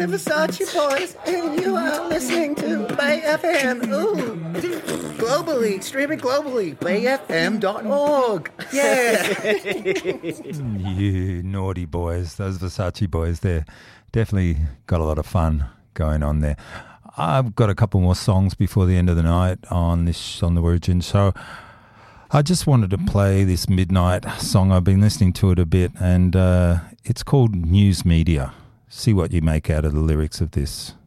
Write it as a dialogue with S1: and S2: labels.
S1: the Versace Boys, and you are listening to Bay FM. Ooh, globally, streaming globally, bayfm.org. Yeah.
S2: You naughty boys, those Versace boys, they're definitely got a lot of fun going on there. I've got a couple more songs before the end of the night on the Origin show. I just wanted to play this Midnight song. I've been listening to it a bit, and it's called News Media. See what you make out of the lyrics of this.